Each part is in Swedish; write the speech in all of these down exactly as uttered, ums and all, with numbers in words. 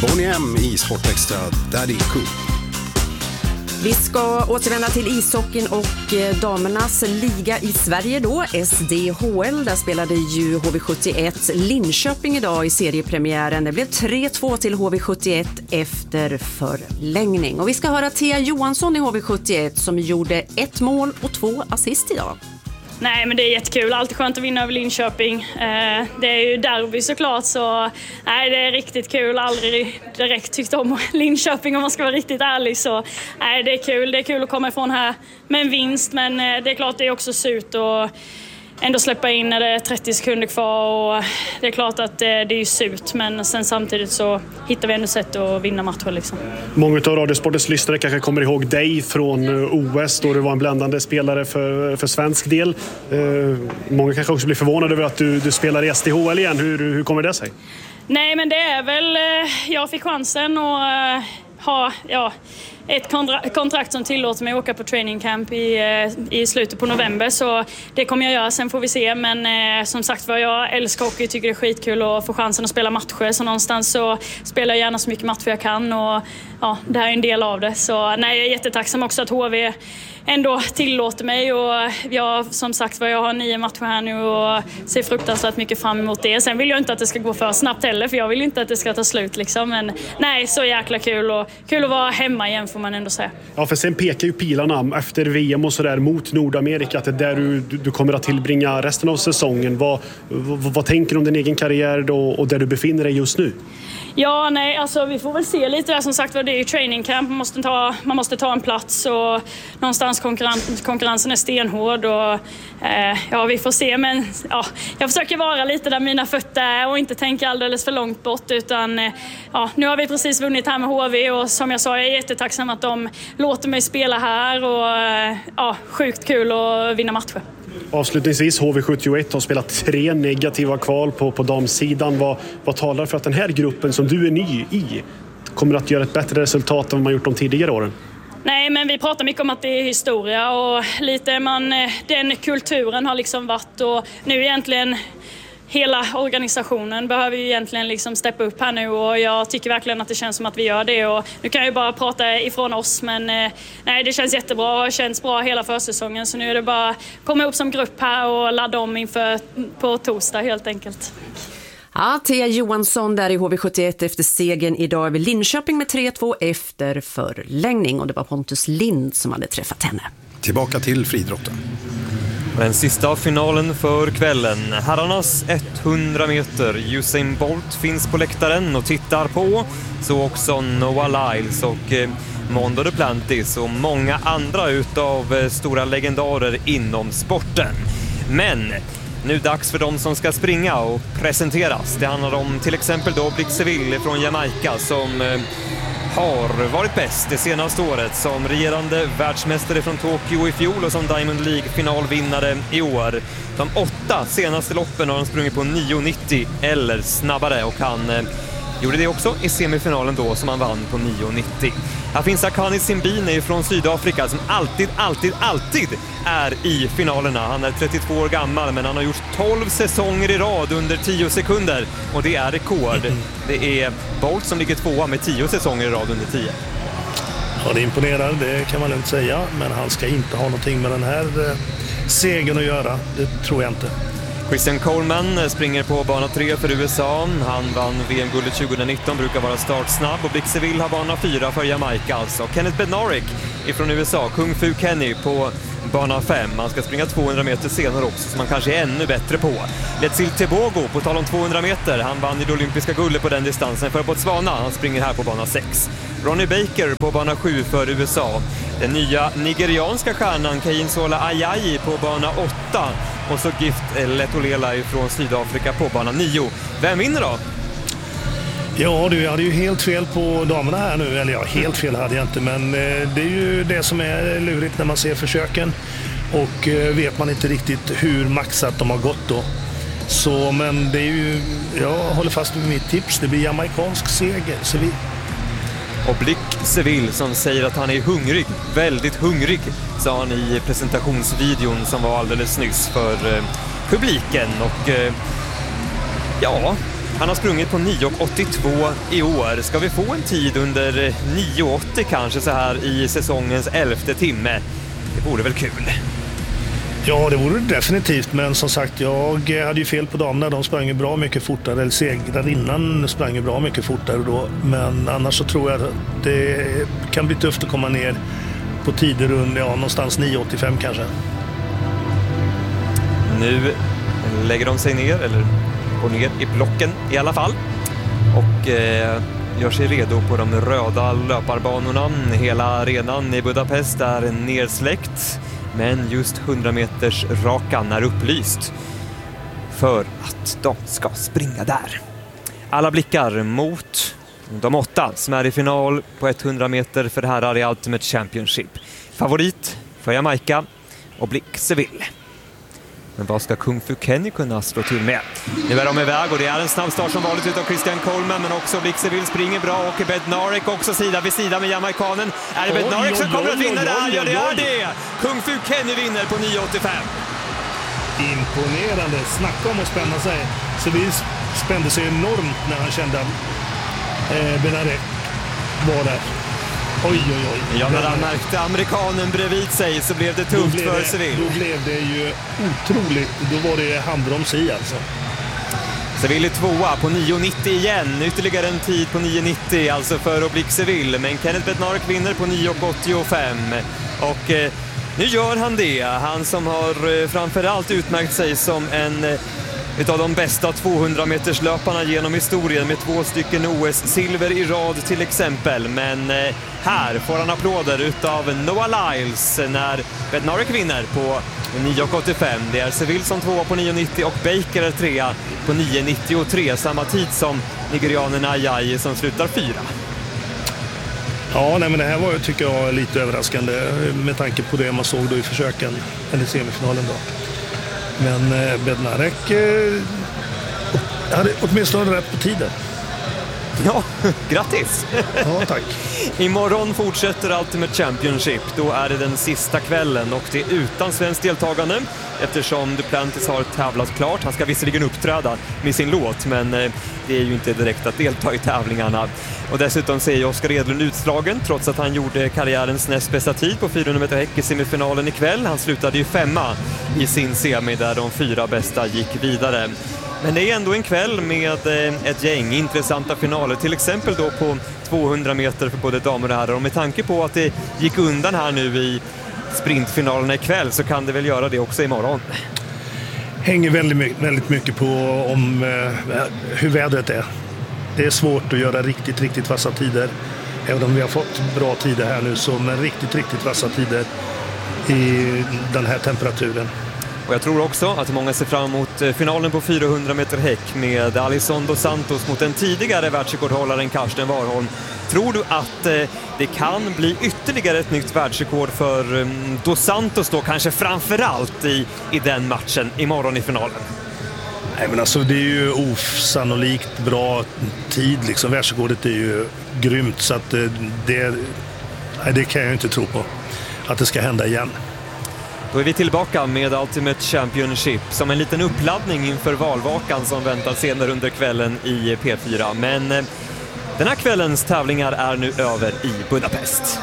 Bonnie M i Sportextra Daddy Cool. Vi ska återvända till ishockeyn och damernas liga i Sverige då, S D H L. Där spelade ju H V sjuttioett Linköping idag i seriepremiären. Det blev tre två till H V sjuttioett efter förlängning. Och vi ska höra Thea Johansson i H V sjuttioett som gjorde ett mål och två assist idag. Nej, men det är jättekul. Alltid skönt att vinna över Linköping. Eh, det är ju derby såklart, så nej, det är riktigt kul. Aldrig direkt tyckt om Linköping om man ska vara riktigt ärlig. Så nej, det är kul. Det är kul att komma ifrån här med en vinst, men eh, det är klart det är också surt och ändå släppa in när det är trettio sekunder kvar. Och det är klart att det är ju surt, men sen samtidigt så hittar vi ändå sätt att vinna matchen. Liksom. Många av Radiosportens lyssnare kanske kommer ihåg dig från O S då du var en bländande spelare för, för svensk del. Eh, många kanske också blir förvånade över att du, du spelar i S D H L igen. Hur, hur kommer det sig? Nej, men det är väl... Jag fick chansen att ha... Ja, ett kontrakt som tillåter mig att åka på training camp i, i slutet på november, så det kommer jag göra, sen får vi se. Men eh, som sagt var, jag älskar hockey, tycker det är skitkul att få chansen att spela matcher, så någonstans så spelar jag gärna så mycket matcher jag kan och ja, det här är en del av det. Så nej, jag är jättetacksam också att H V ändå tillåter mig, och jag, som sagt var, jag har nio matcher här nu och ser fruktansvärt mycket fram emot det. Sen vill jag inte att det ska gå för snabbt heller, för jag vill inte att det ska ta slut liksom. Men nej, så jäkla kul, och kul att vara hemma igen får man ändå säga. Ja, för sen pekar ju pilarna efter V M och sådär mot Nordamerika att det är där du, du kommer att tillbringa resten av säsongen. Vad, vad, vad tänker du om din egen karriär då, och där du befinner dig just nu? Ja, nej, alltså vi får väl se lite där. Som sagt var, det är ju training camp, man måste ta, man måste ta en plats, och någonstans konkurrens, konkurrensen är stenhård och eh, ja, vi får se. Men ja, jag försöker vara lite där mina fötter är och inte tänka alldeles för långt bort, utan eh, ja, nu har vi precis vunnit här med H V, och som jag sa, jag är jättetacksam att de låter mig spela här, och eh, ja, sjukt kul att vinna matcher. Avslutningsvis, H V sjuttioett har spelat tre negativa kval på, på damsidan. Vad, vad talar för att den här gruppen som du är ny i kommer att göra ett bättre resultat än vad man gjort de tidigare åren? Nej, men vi pratar mycket om att det är historia, och lite man, den kulturen har liksom varit, och nu egentligen hela organisationen behöver ju egentligen liksom steppa upp här nu, och jag tycker verkligen att det känns som att vi gör det. Och nu kan jag ju bara prata ifrån oss, men eh, nej, det känns jättebra och känns bra hela försäsongen, så nu är det bara att komma upp som grupp här och ladda om inför på torsdag helt enkelt. Ja, Thea Johansson där i H V sjuttioett efter segern idag över Linköping med tre två efter förlängning, och det var Pontus Lind som hade träffat henne. Tillbaka till friidrotten. Den sista finalen för kvällen. Herrarnas hundra meter. Usain Bolt finns på läktaren och tittar på. Så också Noah Lyles och eh, Mondo Duplantis och många andra utav eh, stora legendarer inom sporten. Men nu dags för de som ska springa och presenteras. Det handlar om till exempel då Blix Seville från Jamaica som eh, har varit bäst det senaste året, som regerande världsmästare från Tokyo i fjol och som Diamond League-finalvinnare i år. De åtta senaste loppen har han sprungit på nio nittio eller snabbare, och han eh, gjorde det också i semifinalen då som han vann på nio nittio. Här finns Akani Simbine från Sydafrika som alltid, alltid, alltid är i finalerna. Han är trettiotvå år gammal, men han har gjort tolv säsonger i rad under tio sekunder, och det är rekord. Det är Bolt som ligger tvåa med tio säsonger i rad under tio. Ja, det imponerar, det kan man inte säga, men han ska inte ha någonting med den här eh, segern att göra, det tror jag inte. Christian Coleman springer på bana tre för U S A. Han vann V M-guldet tjugonitton, brukar vara startsnabb. Och Blix Seville har bana fyra för Jamaica alltså. Kenneth Bednarik ifrån U S A, Kung Fu Kenny på bana fem. Han ska springa tvåhundra meter senare också, som man kanske är ännu bättre på. Letsil Tebogo på tal om tvåhundra meter. Han vann i det olympiska guldet på den distansen för Botswana. Han springer här på bana sex. Ronnie Baker på bana sju för U S A. Den nya nigerianska stjärnan Keinsola Ajayi på bana åtta. Och så Gift Letolela från Sydafrika på bana nio. Vem vinner då? Ja, du hade ju helt fel på damerna här nu. Eller ja, helt fel hade jag inte. Men eh, det är ju det som är lurigt när man ser försöken. Och eh, vet man inte riktigt hur maxat de har gått då. Så, men det är ju... Jag håller fast vid mitt tips. Det blir jamaikansk seger. Seville. Och Blick Seville som säger att han är hungrig, väldigt hungrig, sa han i presentationsvideon som var alldeles nyss för eh, publiken. Och eh, ja, Han har sprungit på nio åttiotvå i år. Ska vi få en tid under nio åttio kanske så här i säsongens elfte timme? Det vore väl kul. Ja, det vore definitivt, men som sagt, jag hade ju fel på damerna. De sprang ju bra mycket fortare, eller segrarinnan sprang ju bra mycket fortare då. Men annars så tror jag att det kan bli tufft att komma ner på tider under, ja, någonstans nio åttiofem kanske. Nu lägger de sig ner, eller går ner i blocken i alla fall. Och eh, gör sig redo på de röda löparbanorna. Hela arenan i Budapest är nersläckt. Men just hundra meters rakan är upplyst för att de ska springa där. Alla blickar mot de åtta som är i final på hundra meter för herrar i Ultimate Championship. Favorit för Jamaica och Blick Seville. Men vad ska Kung Fu Kenny kunna slå till med? Nu är de iväg och det är en snabb start som vanligt utav Christian Coleman, men också Blick Seville springer bra och Bednarek också sida vid sida med jamaikanen. Är det Bednarek som kommer att vinna där? Ja, det är det! Kung Fu Kenny vinner på nio åttiofem. Imponerande. Snacka om att spänna sig. Seville spände sig enormt när han kände att eh, Bednarek var där. Oj, oj, oj. Ja, när han märkte amerikanen bredvid sig så blev det tufft för det, Seville. Då blev det ju otroligt. Då var det handbroms i alltså. Seville tvåa på nio nittio igen. Ytterligare en tid på nio nittio alltså för Blick Seville. Men Kenneth Bednarek vinner på nio åttiofem. Och eh, nu gör han det. Han som har eh, framförallt utmärkt sig som en... Eh, utav de bästa tvåhundra meters löparna genom historien med två stycken O S-silver i rad till exempel. Men eh, här får han applåder utav Noah Lyles när Bednarek vinner på nio åttiofem. Det är Seville som tvåa på nio nittio och Baker är trea på nio nittiotre. Samma tid som nigerianen Ajayi som slutar fyra. Ja, nej, men det här var, tycker jag, lite överraskande med tanke på det man såg då i försöken, eller semifinalen då. Men eh, Bednarek eh, hade åtminstone rätt på tiden. Ja, grattis! Ja, tack. Imorgon fortsätter Ultimate Championship. Då är det den sista kvällen och det är utan svensk deltagande eftersom Duplantis har tävlat klart. Han ska visserligen uppträda med sin låt, men det är ju inte direkt att delta i tävlingarna. Och dessutom ser jag Oskar Edlund utslagen trots att han gjorde karriärens näst bästa tid på fyrahundra meter häck i semifinalen ikväll. Han slutade ju femma i sin semi där de fyra bästa gick vidare. Men det är ändå en kväll med ett gäng intressanta finaler, till exempel då på tvåhundra meter för både damer och herrar. Och med tanke på att det gick undan här nu i sprintfinalerna ikväll så kan det väl göra det också imorgon. Hänger väldigt mycket, väldigt mycket på om eh, hur vädret är. Det är svårt att göra riktigt, riktigt vassa tider. Även om vi har fått bra tider här nu, så med riktigt, riktigt vassa tider i den här temperaturen. Och jag tror också att många ser fram emot finalen på fyrahundra meter häck med Alison dos Santos mot den tidigare världsrekordhållaren Karsten Warholm. Tror du att eh, det kan bli ytterligare ett nytt världsrekord för eh, dos Santos då, kanske framförallt i, i den matchen imorgon i finalen? Nej, men alltså det är ju osannolikt bra tid liksom. Världsrekordet är ju grymt, så att det, det, nej, det kan jag inte tro på att det ska hända igen. Då är vi tillbaka med Ultimate Championship som en liten uppladdning inför valvakan som väntar senare under kvällen i P fyra. Men eh, den här kvällens tävlingar är nu över i Budapest.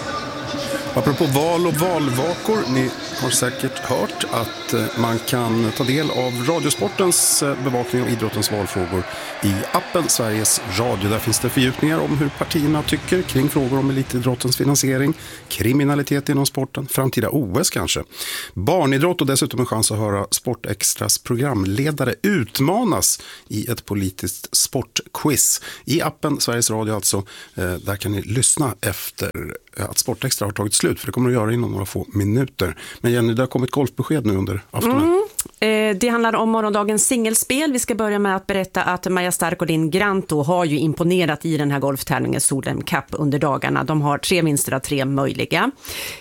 Apropå val och valvakor, ni har säkert hört att man kan ta del av Radiosportens bevakning av idrottens valfrågor i appen Sveriges Radio. Där finns det fördjupningar om hur partierna tycker kring frågor om elitidrottens finansiering, kriminalitet inom sporten, framtida O S kanske, barnidrott och dessutom en chans att höra Sportextras programledare utmanas i ett politiskt sportquiz. I appen Sveriges Radio alltså, där kan ni lyssna efter att Sportextra har tagit slut, för det kommer att göra inom några få minuter. Men Jenny, det har kommit golfbesked nu under aftonen. Mm. Eh, det handlar om morgondagens singelspel. Vi ska börja med att berätta att Maja Stark och Linn Granto har ju imponerat i den här golftävlingen Solheim Cup under dagarna. De har tre vinster av tre möjliga.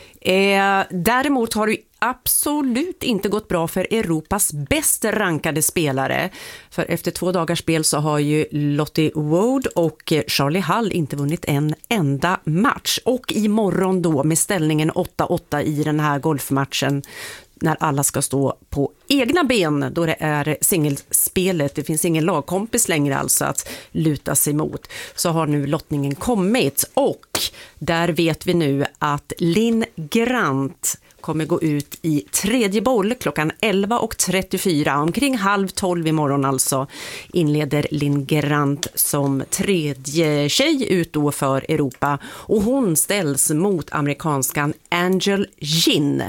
Eh, däremot har det absolut inte gått bra för Europas bäst rankade spelare. För efter två dagars spel så har ju Lottie Wood och Charlie Hull inte vunnit en enda match. Och imorgon då med ställningen åtta åtta i den här golfmatchen, när alla ska stå på egna ben då det är singelspelet. Det finns ingen lagkompis längre alltså att luta sig mot. Så har nu lottningen kommit och där vet vi nu att Linn Grant kommer gå ut i tredje boll klockan elva och trettiofyra. Omkring halv tolv imorgon alltså inleder Linn Grant som tredje tjej ut då för Europa. Och hon ställs mot amerikanskan Angel Jin.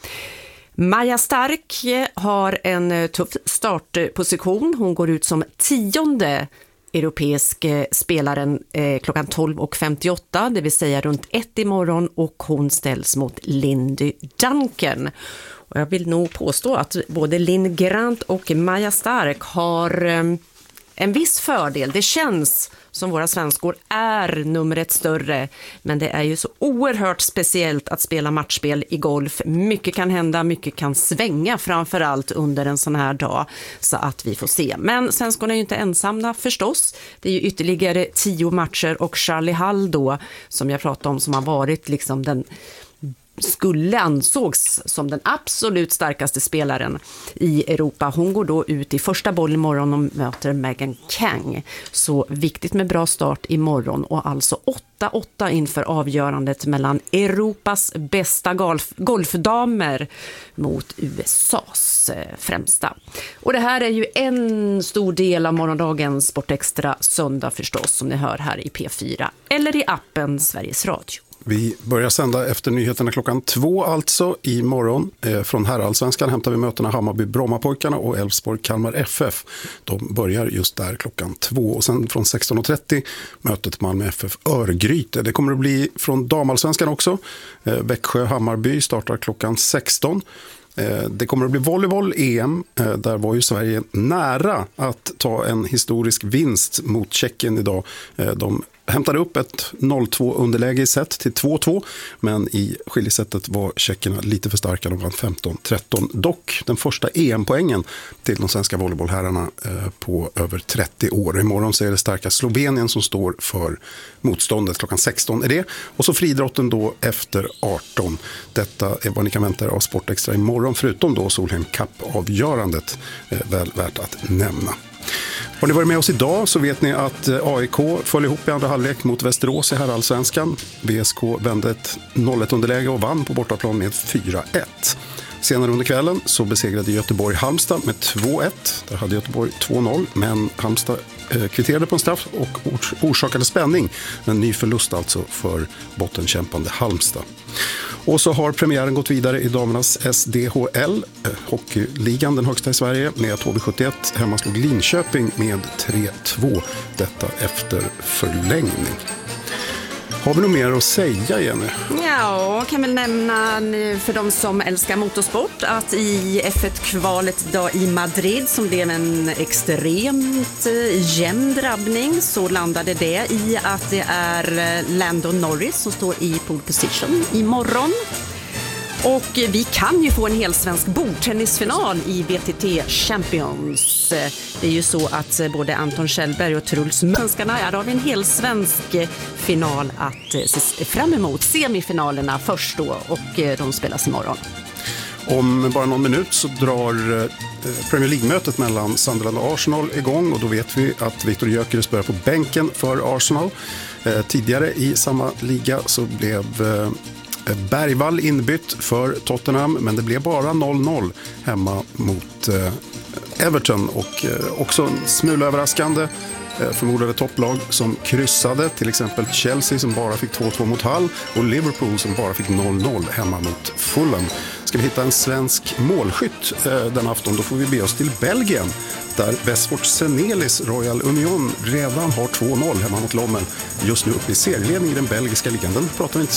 Maja Stark har en tuff startposition. Hon går ut som tionde europeisk spelaren eh, klockan tolv och femtioåtta, det vill säga runt ett imorgon, och hon ställs mot Lindy Duncan. Och jag vill nog påstå att både Linn Grant och Maja Stark har eh, en viss fördel. Det känns som våra svenskor är numret större, men det är ju så oerhört speciellt att spela matchspel i golf. Mycket kan hända, mycket kan svänga framförallt under en sån här dag, så att vi får se. Men svenskorna är ju inte ensamma förstås. Det är ju ytterligare tio matcher och Charlie Hall då, som jag pratade om, som har varit liksom den skulle ansågs som den absolut starkaste spelaren i Europa. Hon går då ut i första boll imorgon och möter Megan Kang. Så viktigt med bra start imorgon, och alltså åtta åtta inför avgörandet mellan Europas bästa golf, golfdamer mot U S A:s främsta. Och det här är ju en stor del av morgondagens Sportextra söndag förstås, som ni hör här i P fyra eller i appen Sveriges Radio. Vi börjar sända efter nyheterna klockan två alltså imorgon. Eh, från herrallsvenskan hämtar vi mötena Hammarby-Brommapojkarna och Elfsborg-Kalmar F F. De börjar just där klockan två. Och sen från sexton och trettio mötet Malmö F F Örgryte. Det kommer att bli från damallsvenskan också. Eh, Växjö-Hammarby startar klockan sexton. Det kommer att bli volleyboll-E M. Där var ju Sverige nära att ta en historisk vinst mot Tjeckien idag. De hämtade upp ett noll två underläge i set till två två, men i skiljesättet var tjeckerna lite för starka. De vann femton tretton. Dock den första E M-poängen till de svenska volleybollherrarna på över trettio år. Imorgon så är det starka Slovenien som står för motståndet. Klockan sexton är det. Och så friidrotten då efter arton. Detta är vad ni kan vänta er av Sportextra imorgon, förutom då Solheim Cup-avgörandet. Väl värt att nämna. Har ni varit med oss idag så vet ni att A I K föll ihop i andra halvlek mot Västerås i herrallsvenskan. V S K vände ett noll ett underläge och vann på bortaplan med fyra ett. Senare under kvällen så besegrade Göteborg Halmstad med två ett. Där hade Göteborg två noll, men Halmstad eh, kvitterade på en straff och ors- orsakade spänning. En ny förlust alltså för bottenkämpande Halmstad. Och så har premiären gått vidare i damernas S D H L, eh, hockeyligan, den högsta i Sverige, med att H V sjuttioett hemma slog Linköping med tre två. Detta efter förlängning. Har vi nog mer att säga, Jenny? Ja, kan väl nämna för de som älskar motorsport att i F ett-kvalet idag i Madrid, som blev en extremt jämn drabbning, så landade det i att det är Lando Norris som står i pole position imorgon. Och vi kan ju få en hel svensk bordtennisfinal i V T T Champions. Det är ju så att både Anton Kjellberg och Truls Mönskarna är av en hel svensk final att se fram emot. Semifinalerna först då, och de spelas imorgon. Om bara någon minut så drar Premier League-mötet mellan Sunderland och Arsenal igång, och då vet vi att Viktor Gyökeres börjar på bänken för Arsenal. Tidigare i samma liga så blev Bergvall inbytt för Tottenham, men det blev bara noll noll hemma mot Everton, och också en smula överraskande förmodade topplag som kryssade, till exempel Chelsea som bara fick två två mot Hull och Liverpool som bara fick noll noll hemma mot Fulham. Ska vi hitta en svensk målskytt den afton, då får vi be oss till Belgien, där Westford Senelis Royal Union redan har två noll hemma mot Lommel. Just nu uppe i serieledning i den belgiska ligan. Den pratar vi inte